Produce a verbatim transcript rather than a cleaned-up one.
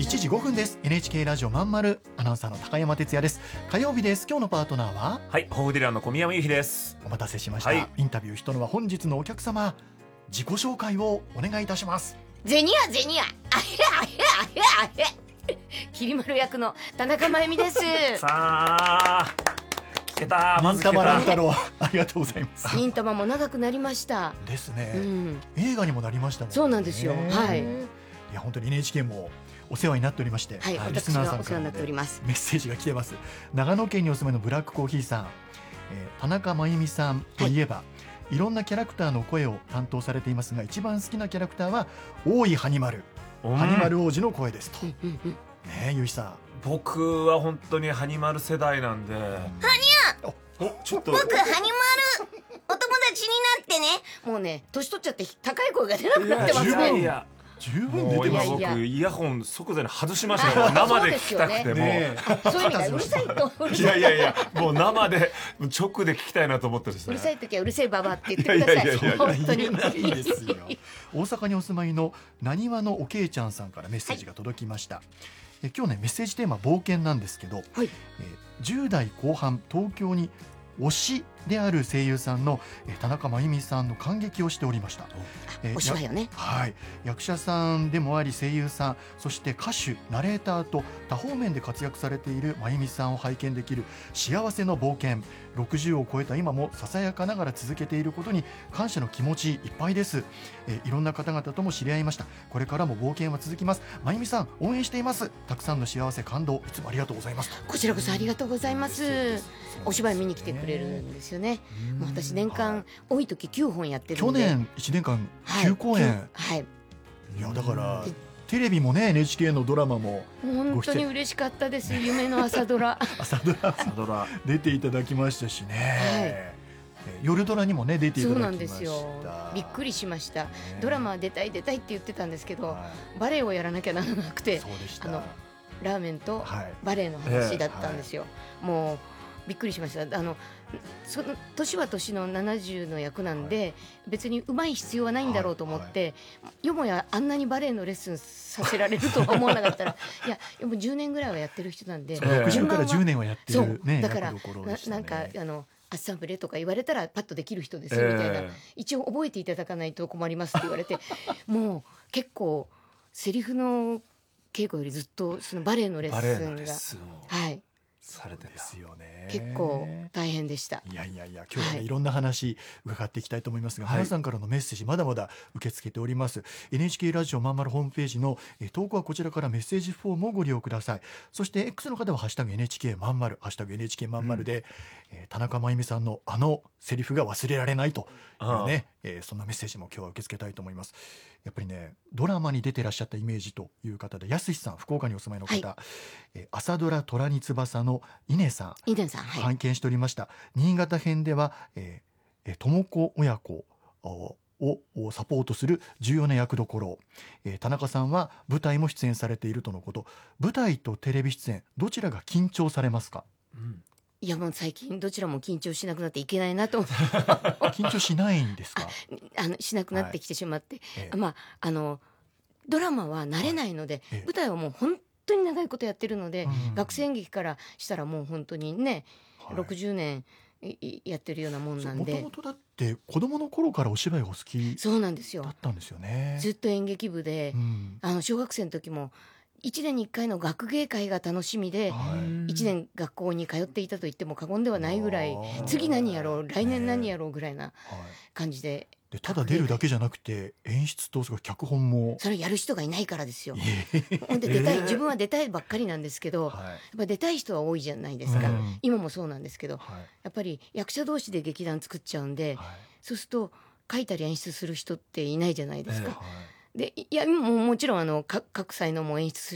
ちじごふんです。 エヌエイチケー ラジオまんまるアナウンサーの高山哲也です。火曜日です。今日のパートナーははい、ホフディラーの小宮山由紀です。 お待たせしました、 はい、 インタビューしたのは本日のお客様、自己紹介をお願いいたします。 ゼニアゼニアあへあへあへあへきり丸役の田中真由美です。 さあ聞けた、まず聞け忍たま乱た。 太郎ありがとうございます。 忍たまも長くなりましたですね、 うん、 映画にもなりましたもんね。 そうなんですよ。はい、 いや本当に エヌエイチケー もお世話になっておりまして、 はい、 リス私ナーさんからも、 がお世話になっておりね、 ます。 メッセージが来てます。長野県にお住まいのブラックコーヒーさん、えー、田中真由美さんといえば、はい、いろんなキャラクターの声を担当されていますが、一番好きなキャラクターは大井ハニマル、 うん、 ハニマル王子の声ですと、 うんうんうん、 ねえ、ゆいさん。 僕は本当にハニマル世代なんで、うん、ハニャおちょっと僕ハニマルお友達になってね。もうね年取っちゃって高い声が出なくなってますいやね。 いや十分出てます。 もう今僕いやいやイヤホン即座に外しましたよ。生で聞きたくても、 ね、 そういう意味でうるさいとうるいさいやいやいや、もう生で直で聞きたいなと思ってですね。 うるさい時はうるせえババって言ってください。 いやいやいやいや本当にいいですよ。大阪にお住まいのなにわのおけいちゃんさんからメッセージが届きました、はい、え今日ねメッセージテーマ冒険なんですけど、はい、えじゅう代後半東京に推しである声優さんの田中真由美さんの感激をしておりました。 え推しはよね、 はい、役者さんでもあり声優さん、そして歌手、ナレーターと多方面で活躍されている真由美さんを拝見できる幸せの冒険、ろくじゅうを超えた今もささやかながら続けていることに感謝の気持ちいっぱいです。えいろんな方々とも知り合いました。これからも冒険は続きます。真由美さん応援しています。たくさんの幸せ感動いつもありがとうございます。 こちらこそありがとうございます。お芝居見に来てくれるんですよね。もう私年間、はい、多い時きゅうほんやってるんで、 去年いちねんかんきゅうこうえん、 はい、 いやだからテレビもね エヌエイチケー のドラマも本当に嬉しかったです。夢の朝ドラ朝ドラ朝ドラ出ていただきましたしね、はい、夜ドラにもね出ていただきました。そうなんですよ。 びっくりしました、ね、ドラマ出たい出たいって言ってたんですけど、はい、バレエをやらなきゃならなくて、あのラーメンとバレエの話だったんですよ、はい、もうびっくりしました。あのその年は年のななじゅうの役なんで、はい、別に上手い必要はないんだろうと思って、はいはい、よもやあんなにバレエのレッスンさせられるとは思わなかったらいやでもじゅうねんぐらいはやってる人なんで、 ろくじゅうからじゅうねんはやってる、ね、 だから役どころでしたね。 な, なんかあのアッサンブレとか言われたらパッとできる人ですよみたいな、えー、一応覚えていただかないと困りますって言われてもう結構セリフの稽古よりずっとそのバレエのレッスンがはいされてですよね。 結構大変でした。 いやいやいや今日は、ねはい、いろんな話伺っていきたいと思いますが、はい、皆さんからのメッセージまだまだ受け付けております。 エヌエイチケー ラジオまんまるホームページのえ投稿はこちらからメッセージフォームをご利用ください。そして X の方はハッシュタグ エヌエイチケー まんまるハッシュタグ エヌエイチケー まんまるで、うんえー、田中真由美さんのあのセリフが忘れられないというね、えー、そんなメッセージも今日は受け付けたいと思います。やっぱりねドラマに出てらっしゃったイメージという方で、やすしさん、福岡にお住まいの方、はいえー、朝ドラ虎に翼の稲さん、 稲さん、はい、 拝見しておりました。新潟編では、えー、智子親子をサポートする重要な役どころ、えー、田中さんは舞台も出演されているとのこと。舞台とテレビ出演どちらが緊張されますか？ うん、いやもう最近どちらも緊張しなくなっていけないなと緊張しないんですか？ ああのしなくなってきてしまって、はいええ、まああのドラマは慣れないので、はいええ、舞台はもう本当に長いことやってるので、うん、学生演劇からしたらもう本当にね、はい、ろくじゅうねんやってるようなもんなんで、 もともとだって子供の頃からお芝居がお好きそうなんですよ。 だったんですよね。 ずっと演劇部で、うん、あの小学生の時もいちねんにいっかいの学芸会が楽しみで、はい、いちねん学校に通っていたと言っても過言ではないぐらい、次何やろう来年何やろうぐらいな感じで、 でただ出るだけじゃなくて演出と脚本もそれやる人がいないからですよ。ほんで出たい、自分は出たいばっかりなんですけど、はい、やっぱ出たい人は多いじゃないですか、うん、今もそうなんですけど、はい、やっぱり役者同士で劇団作っちゃうんで、はい、そうすると書いたり演出する人っていないじゃないですか、えーはい、でいやも, もちろんあの各才能も演出